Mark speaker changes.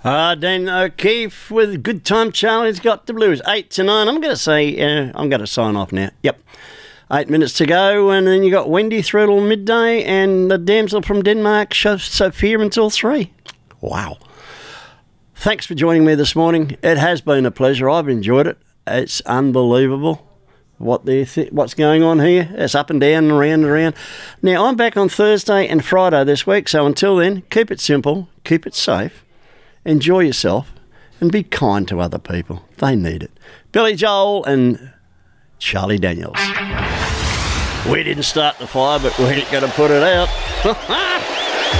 Speaker 1: Dan O'Keefe with Good Time Charlie's Got the Blues. 8 to 9. I'm going to sign off now. Yep. 8 minutes to go, and then you got Wendy through till midday, and the damsel from Denmark, Sophia, until 3. Wow. Thanks for joining me this morning. It has been a pleasure. I've enjoyed it. It's unbelievable what's going on here. It's up and down and around and around. Now, I'm back on Thursday and Friday this week, so until then, keep it simple, keep it safe, enjoy yourself, and be kind to other people. They need it. Billy Joel and Charlie Daniels. We didn't start the fire, but we ain't going to put it out.